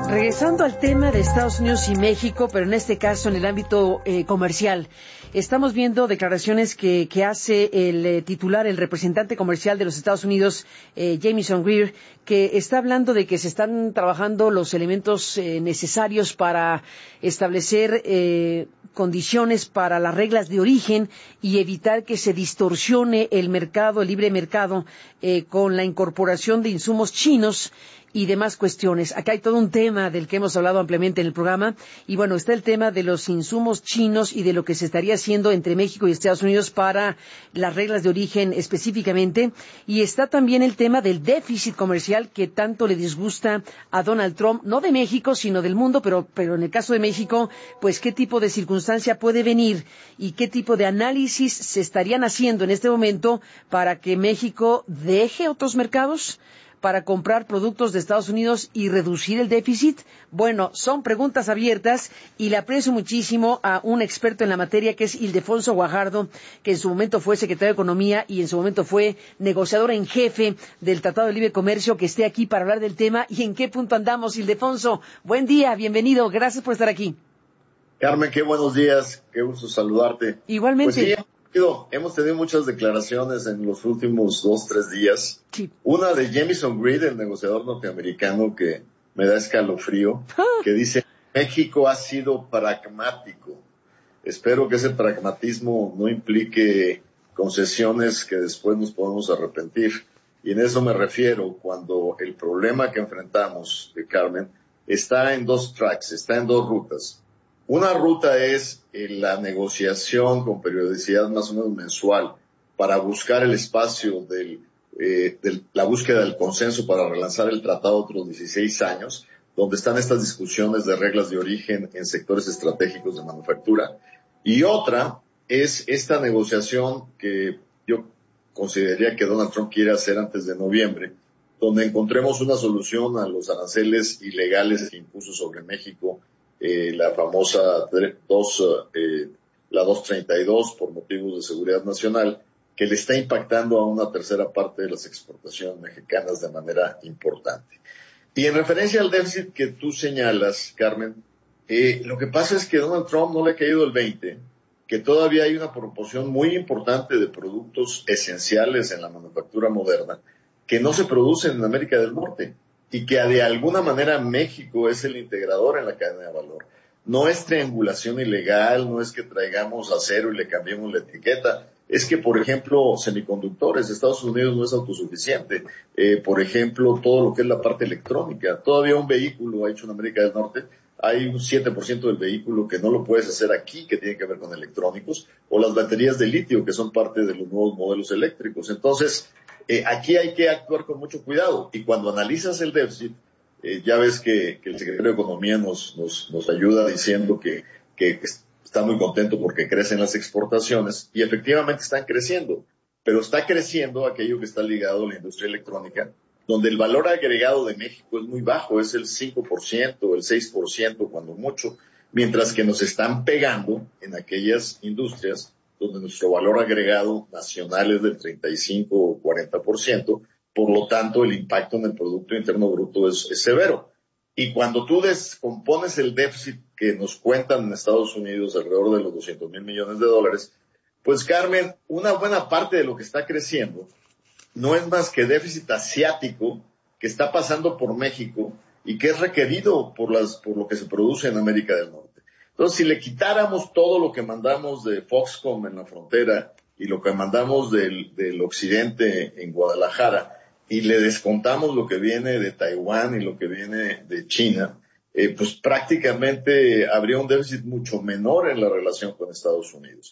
Regresando al tema de Estados Unidos y México, pero en este caso en el ámbito comercial, estamos viendo declaraciones que hace el titular, el representante comercial de los Estados Unidos, Jamieson Greer, que está hablando de que se están trabajando los elementos necesarios para establecer condiciones para las reglas de origen y evitar que se distorsione el mercado, el libre mercado, con la incorporación de insumos chinos y demás cuestiones. Acá hay todo un tema del que hemos hablado ampliamente en el programa, y bueno, está el tema de los insumos chinos y de lo que se estaría haciendo entre México y Estados Unidos para las reglas de origen específicamente, y está también el tema del déficit comercial que tanto le disgusta a Donald Trump, no de México, sino del mundo, pero en el caso de México, pues qué tipo de circunstancia puede venir y qué tipo de análisis se estarían haciendo en este momento para que México deje otros mercados para comprar productos de Estados Unidos y reducir el déficit. Bueno, son preguntas abiertas y le aprecio muchísimo a un experto en la materia que es Ildefonso Guajardo, que en su momento fue secretario de Economía y en su momento fue negociador en jefe del Tratado de Libre Comercio, que esté aquí para hablar del tema y en qué punto andamos. Ildefonso, buen día, bienvenido, gracias por estar aquí. Carmen, qué buenos días, qué gusto saludarte. Igualmente. Pues sí, hemos tenido muchas declaraciones en los últimos 2-3 días. Sí. Una de Jamieson Greer, el negociador norteamericano, que me da escalofrío, que dice: México ha sido pragmático. Espero que ese pragmatismo no implique concesiones que después nos podemos arrepentir. Y en eso me refiero cuando el problema que enfrentamos, Carmen, está en dos tracks, está en dos rutas. Una ruta es la negociación con periodicidad más o menos mensual para buscar el espacio de la búsqueda del consenso para relanzar el tratado otros 16 años, donde están estas discusiones de reglas de origen en sectores estratégicos de manufactura. Y otra es esta negociación que yo consideraría que Donald Trump quiere hacer antes de noviembre, donde encontremos una solución a los aranceles ilegales que impuso sobre México la famosa la 232 por motivos de seguridad nacional, que le está impactando a una tercera parte de las exportaciones mexicanas de manera importante. Y en referencia al déficit que tú señalas, Carmen, lo que pasa es que a Donald Trump no le ha caído el 20, que todavía hay una proporción muy importante de productos esenciales en la manufactura moderna que no se producen en América del Norte, y que de alguna manera México es el integrador en la cadena de valor. No es triangulación ilegal, no es que traigamos acero y le cambiemos la etiqueta. Es que, por ejemplo, semiconductores, Estados Unidos no es autosuficiente. Por ejemplo, todo lo que es la parte electrónica. Todavía un vehículo hecho en América del Norte, hay un 7% del vehículo que no lo puedes hacer aquí, que tiene que ver con electrónicos, o las baterías de litio, que son parte de los nuevos modelos eléctricos. Entonces, aquí hay que actuar con mucho cuidado. Y cuando analizas el déficit, ya ves que el secretario de Economía nos ayuda diciendo que está muy contento porque crecen las exportaciones, y efectivamente están creciendo, pero está creciendo aquello que está ligado a la industria electrónica, donde el valor agregado de México es muy bajo, es el 5%, el 6% cuando mucho, mientras que nos están pegando en aquellas industrias donde nuestro valor agregado nacional es del 35 o 40%, por lo tanto el impacto en el Producto Interno Bruto es severo. Y cuando tú descompones el déficit que nos cuentan en Estados Unidos alrededor de los $200,000 millones, pues Carmen, una buena parte de lo que está creciendo no es más que déficit asiático que está pasando por México y que es requerido por lo que se produce en América del Norte. Entonces, si le quitáramos todo lo que mandamos de Foxconn en la frontera y lo que mandamos del occidente en Guadalajara, y le descontamos lo que viene de Taiwán y lo que viene de China, pues prácticamente habría un déficit mucho menor en la relación con Estados Unidos.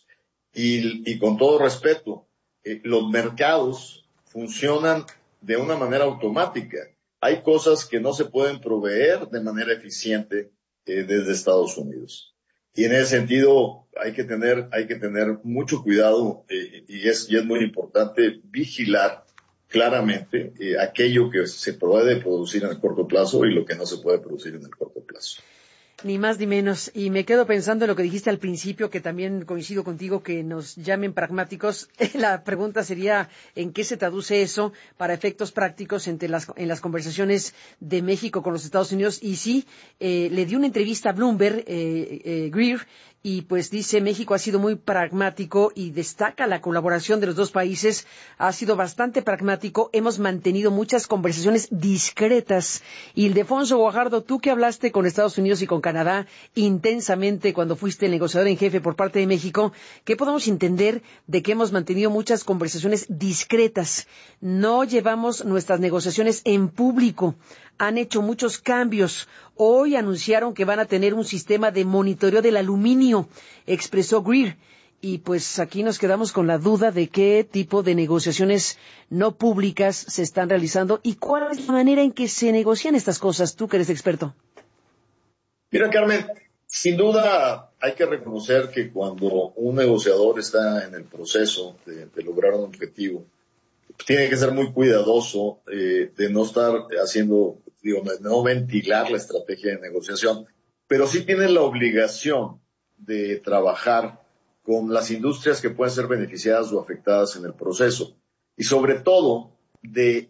Y con todo respeto, los mercados funcionan de una manera automática. Hay cosas que no se pueden proveer de manera eficiente desde Estados Unidos. Y en ese sentido hay que tener mucho cuidado y es muy importante vigilar claramente aquello que se puede producir en el corto plazo y lo que no se puede producir en el corto plazo. Ni más ni menos. Y me quedo pensando en lo que dijiste al principio, que también coincido contigo, que nos llamen pragmáticos. La pregunta sería, ¿en qué se traduce eso para efectos prácticos en las conversaciones de México con los Estados Unidos? Y sí, le dio una entrevista a Bloomberg, Greer, y pues dice, México ha sido muy pragmático y destaca la colaboración de los dos países. Ha sido bastante pragmático. Hemos mantenido muchas conversaciones discretas. Ildefonso Guajardo, tú que hablaste con Estados Unidos y con Canadá intensamente cuando fuiste el negociador en jefe por parte de México, ¿qué podemos entender de que hemos mantenido muchas conversaciones discretas? No llevamos nuestras negociaciones en público. Han hecho muchos cambios. Hoy anunciaron que van a tener un sistema de monitoreo del aluminio, expresó Greer. Y pues aquí nos quedamos con la duda de qué tipo de negociaciones no públicas se están realizando y cuál es la manera en que se negocian estas cosas, tú que eres experto. Mira, Carmen, sin duda hay que reconocer que cuando un negociador está en el proceso de lograr un objetivo, tiene que ser muy cuidadoso de no estar haciendo, de no ventilar la estrategia de negociación, pero sí tiene la obligación de trabajar con las industrias que pueden ser beneficiadas o afectadas en el proceso y sobre todo de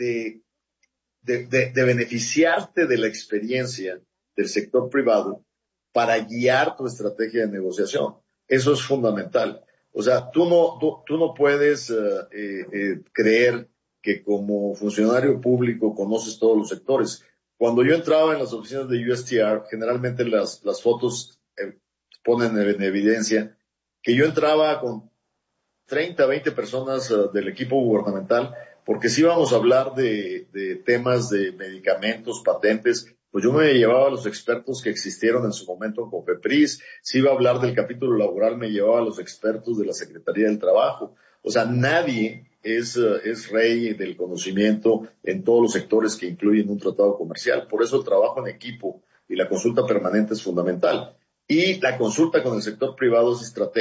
beneficiarte de la experiencia del sector privado para guiar tu estrategia de negociación. Eso es fundamental. O sea, tú no puedes creer que como funcionario público conoces todos los sectores. Cuando yo entraba en las oficinas de USTR, generalmente las fotos ponen en evidencia que yo entraba con 30, 20 personas del equipo gubernamental, porque si íbamos a hablar de temas de medicamentos, patentes, pues yo me llevaba a los expertos que existieron en su momento en COFEPRIS. Si iba a hablar del capítulo laboral, me llevaba a los expertos de la Secretaría del Trabajo. O sea, nadie es rey del conocimiento en todos los sectores que incluyen un tratado comercial. Por eso el trabajo en equipo y la consulta permanente es fundamental. Y la consulta con el sector privado es estratégica.